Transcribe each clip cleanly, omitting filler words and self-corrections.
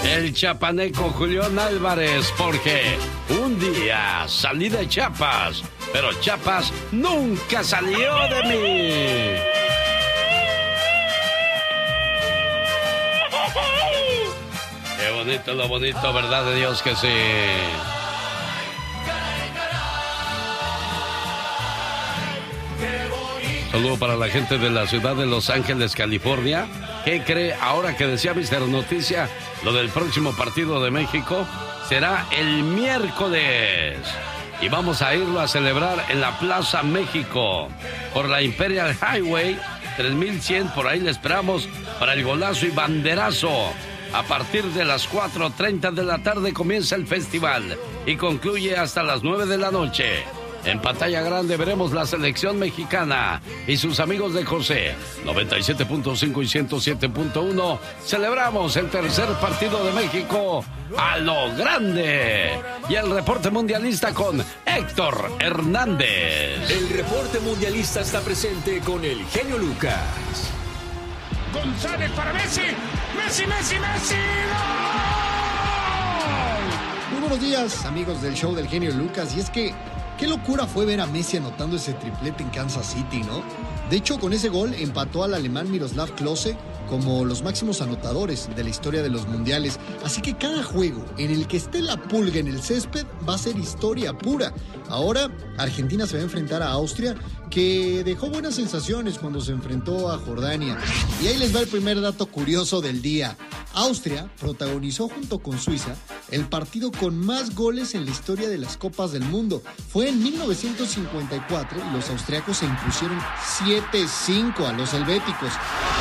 el chapaneco Julián Álvarez, porque un día salí de Chiapas, pero Chiapas nunca salió de mí. Qué bonito, lo bonito, ¿verdad de Dios que sí? Saludo para la gente de la ciudad de Los Ángeles, California. ¿Qué cree ahora que decía Mr. Noticia? Lo del próximo partido de México será el miércoles. Y vamos a irlo a celebrar en la Plaza México, por la Imperial Highway 3100. Por ahí le esperamos para el golazo y banderazo. A partir de las 4:30 de la tarde comienza el festival y concluye hasta las 9 de la noche. En pantalla grande veremos la selección mexicana y sus amigos de José 97.5 y 107.1. Celebramos el tercer partido de México a lo grande. Y el reporte mundialista con Héctor Hernández. El reporte mundialista está presente con el genio Lucas. González para Messi. Messi. ¡Gol! Muy buenos días, amigos del show del genio Lucas. Y es que qué locura fue ver a Messi anotando ese triplete en Kansas City, ¿no? De hecho, con ese gol empató al alemán Miroslav Klose como los máximos anotadores de la historia de los mundiales. Así que cada juego en el que esté la pulga en el césped va a ser historia pura. Ahora, Argentina se va a enfrentar a Austria, que dejó buenas sensaciones cuando se enfrentó a Jordania. Y ahí les va el primer dato curioso del día. Austria protagonizó junto con Suiza el partido con más goles en la historia de las Copas del Mundo. Fue en 1954 y los austriacos se impusieron 7-5 a los helvéticos.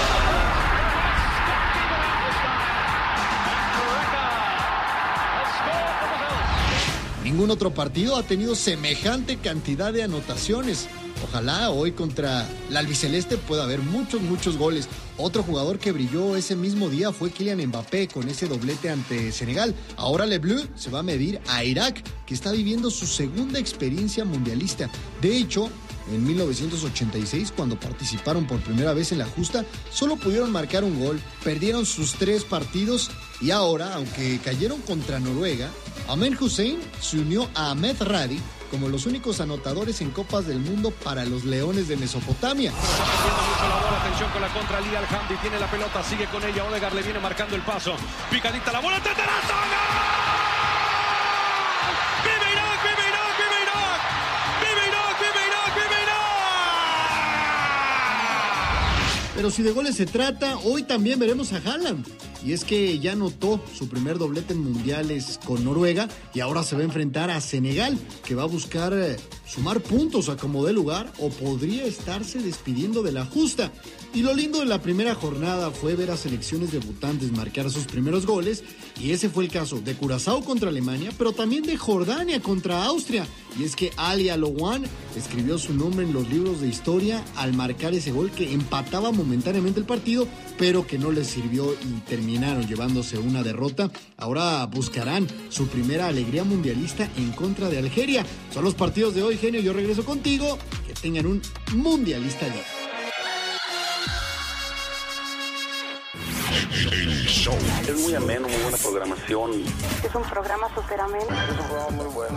Ningún otro partido ha tenido semejante cantidad de anotaciones. Ojalá hoy contra la albiceleste pueda haber muchos goles. Otro jugador que brilló ese mismo día fue Kylian Mbappé con ese doblete ante Senegal. Ahora Le Bleu se va a medir a Irak, que está viviendo su segunda experiencia mundialista. De hecho, en 1986, cuando participaron por primera vez en la justa, solo pudieron marcar un gol, perdieron sus 3 partidos y ahora, aunque cayeron contra Noruega, Ahmed Hussein se unió a Ahmed Radi como los únicos anotadores en Copas del Mundo para los Leones de Mesopotamia. Atención con la contra, Lee Alhamdi tiene la pelota, sigue con ella, Odegaard le viene marcando el paso, picadita la bola, teterazo, ¡gol! ¡Vive Irak, vive Irak, vive Irak! ¡Vive Irak, vive Irak, vive Irak! Pero si de goles se trata, hoy también veremos a Haaland. Y es que ya anotó su primer doblete en mundiales con Noruega y ahora se va a enfrentar a Senegal, que va a buscar sumar puntos a como dé lugar o podría estarse despidiendo de la justa. Y lo lindo de la primera jornada fue ver a selecciones debutantes marcar sus primeros goles, y ese fue el caso de Curazao contra Alemania, pero también de Jordania contra Austria. Y es que Ali Alowan escribió su nombre en los libros de historia al marcar ese gol que empataba momentáneamente el partido, pero que no les sirvió y terminaron llevándose una derrota. Ahora buscarán su primera alegría mundialista en contra de Algeria. Son los partidos de hoy, genio. Yo regreso contigo. Que tengan un mundialista día. Es muy ameno, muy buena programación. Es un programa súper ameno. Es un programa muy bueno.